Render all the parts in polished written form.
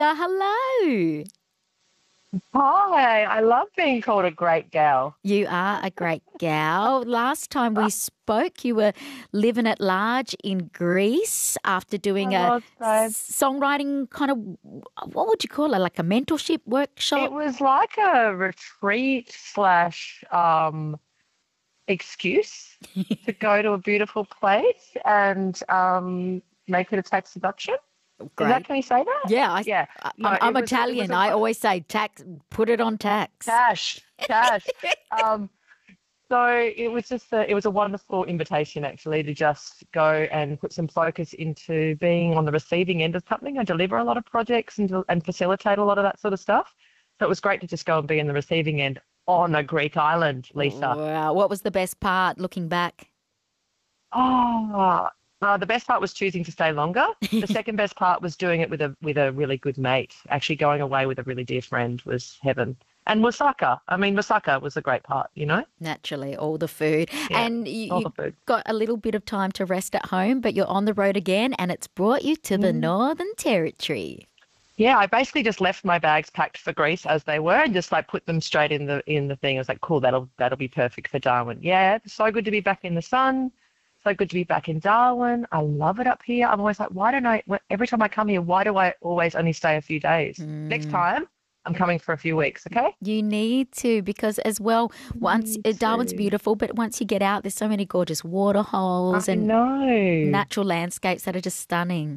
Hello. Hi, I love being called a great gal. You are a great gal. Last time we spoke, you were living at large in Greece after doing I a was, babe. songwriting kind of, what would you call it, like a mentorship It workshop? was like a retreat slash excuse to go to a beautiful place and make it a tax deduction. Is that, Great. can we say that? Yeah, Yeah. No, I'm it was Italian. a I always say tax, put it on tax. cash. Um, So it was a wonderful invitation actually to just go and put some focus into being on the receiving end of something. I deliver a lot of projects and facilitate a lot of that sort of stuff. So it was great to just go and be in the receiving end on a Greek island, Lisa. Wow. What was the best part looking back? Oh, the best part was choosing to stay longer. The second best part was doing it with a really good mate. Actually going away with a really dear friend was heaven. And Wasaka. I mean, Wasaka was a great part, you know? Naturally, all the food. Yeah, And all you the food. got a little bit of time to rest at home, but you're on the road again and it's brought you to the Mm. Northern Territory. Yeah, I basically just left my bags packed for Greece as they were and just like put them straight in the thing. I was like, cool, that'll be perfect for Darwin. Yeah, it's so good to be back in the sun. So good to be back in Darwin. I love it up here. I'm always like, every time I come here, why do I always only stay a few days? Next Mm. time, I'm coming for a few weeks, okay? You need to because as well, once Me Darwin's too. beautiful, but once you get out, there's so many gorgeous waterholes I and know. natural landscapes that are just stunning.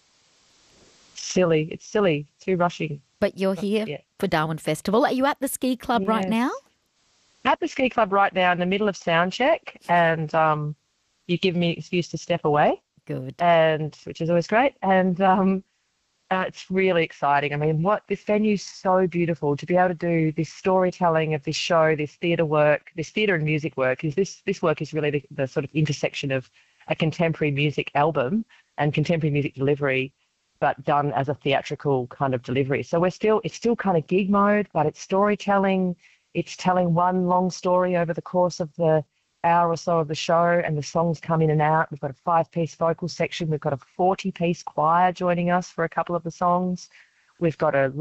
Silly. It's silly. Too rushing. But you're But here yeah. for Darwin Festival. Are you at the ski club right Yes. now? At the ski club right now in the middle of sound check and you give me an excuse to step away. Good. And which is always great. And it's really exciting. I mean, what this venue's so beautiful to be able to do this storytelling of this show, this theatre work, this theatre and music work. Is this work is really the sort of intersection of a contemporary music album and contemporary music delivery, but done as a theatrical kind of delivery. So it's still kind of gig mode, but it's storytelling. It's telling one long story over the course of the hour or so of the show, and the songs come in and out. We've got a 5-piece vocal section. We've got a 40-piece choir joining us for a couple of the songs. We've got a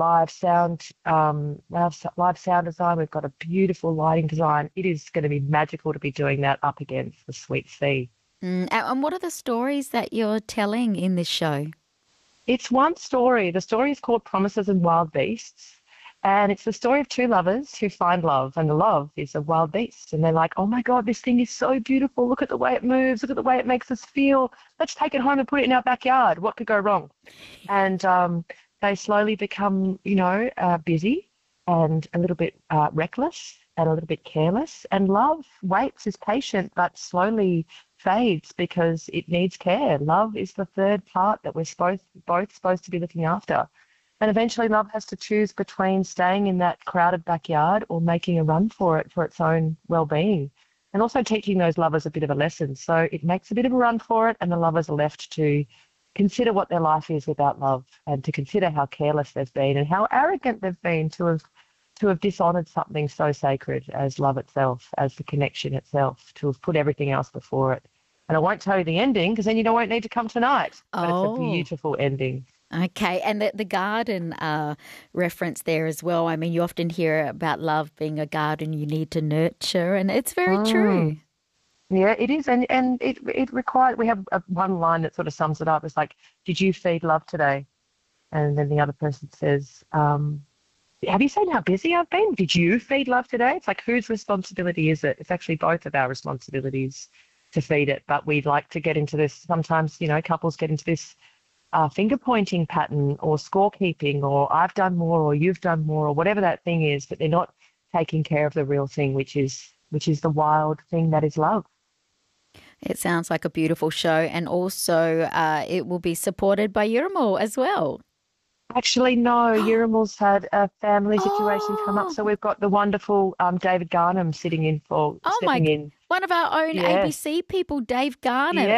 live sound design. We've got a beautiful lighting design. It is going to be magical to be doing that up against the sweet sea. And what are the stories that you're telling in this show? It's one story. The story is called Promises and Wild Beasts. And it's the story of two lovers who find love, and the love is a wild beast. And they're like, oh my God, this thing is so beautiful. Look at the way it moves. Look at the way it makes us feel. Let's take it home and put it in our backyard. What could go wrong? And they slowly become, busy and a little bit reckless and a little bit careless. And love waits, is patient, but slowly fades because it needs care. Love is the third part that both supposed to be looking after. And eventually love has to choose between staying in that crowded backyard or making a run for it for its own well-being. And also teaching those lovers a bit of a lesson. So it makes a bit of a run for it, and the lovers are left to consider what their life is without love, and to consider how careless they've been and how arrogant they've been to have dishonoured something so sacred as love itself, as the connection itself, to have put everything else before it. And I won't tell you the ending because then you won't need to come tonight. But it's a Oh, beautiful ending. okay. And the garden reference there as well. I mean, you often hear about love being a garden you need to nurture, and it's very true. Mm. Yeah, it is. And it requires, we have one line that sort of sums it up. It's like, did you feed love today? And then the other person says, have you seen how busy I've been? Did you feed love today? It's like, whose responsibility is it? It's actually both of our responsibilities to feed it. But we'd like to get into this, sometimes, couples get into this finger pointing pattern or scorekeeping, or I've done more or you've done more or whatever that thing is, but they're not taking care of the real thing, which is the wild thing that is love. It sounds like a beautiful show, and also it will be supported by Yuramo as well. Actually, no, Urimel's had a family situation come up, Oh, so we've got the wonderful David Garnham oh my! stepping in. One of our own Yes, ABC people, Dave Garnham.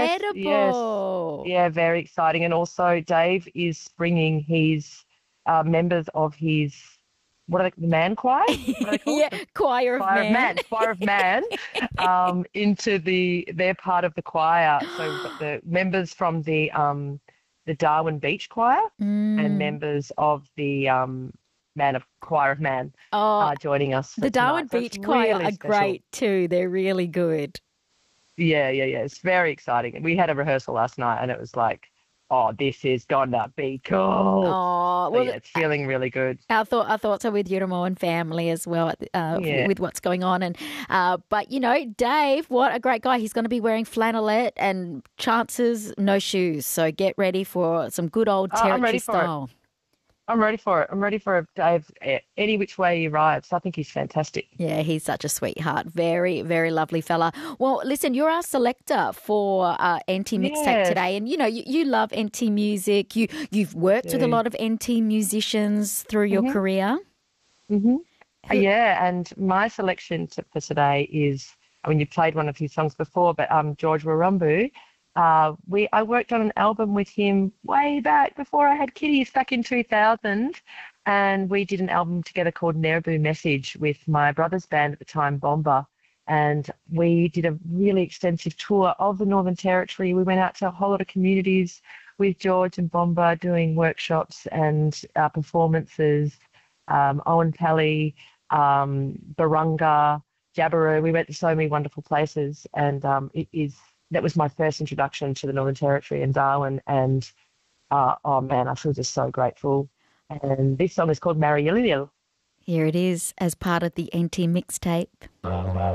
yes. Incredible. Yeah, very exciting. And also Dave is bringing his members of his, what are they, the man choir? What are they called? Yeah, choir of man. Choir of man, into their part of the choir. So we've got the members from the the Darwin Beach Choir and Mm. members of the Choir of Man Oh, are joining us for the Darwin tonight. So it's Beach Choir really are special. great too. They're really good. Yeah, yeah, yeah. It's very exciting. We had a rehearsal last night and it was like, oh, this is gonna be cool. Oh, So well, yeah, it's feeling really good. our thoughts are with Yuramo and family as well Yeah. with what's going on. And but Dave, what a great guy! He's going to be wearing flannelette and chances no shoes. So get ready for some good old I'm territory ready for it. style. I'm ready for it. I'm ready for Dave any which way he rides. I think he's fantastic. Yeah, he's such a sweetheart. Very, very lovely fella. Well, listen, you're our selector for NT Mixtape Yes, today. And, you love NT music. You've worked with a do. lot of NT musicians through your Mhm. career. Mhm. Who, Yeah, and my selection for today is, I mean, you played one of his songs before, but George Warumbu. I worked on an album with him way back before I had kitties, back in 2000, and we did an album together called Nerebu Message with my brother's band at the time, Bomba, and we did a really extensive tour of the Northern Territory. We went out to a whole lot of communities with George and Bomba doing workshops and performances. Owen Pally, Barunga, Jabiru. We went to so many wonderful places, and that was my first introduction to the Northern Territory and Darwin. And oh man, I feel just so grateful. And this song is called Mariilil. here it is as part of the NT Mixtape.